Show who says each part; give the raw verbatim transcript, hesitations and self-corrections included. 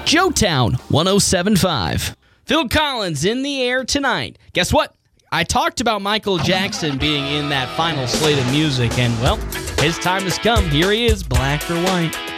Speaker 1: Joetown one oh seven point five. Phil Collins in the air tonight. Guess what? I talked about Michael Jackson being in that final slate of music, and, well, his time has come. Here he is, Black or White.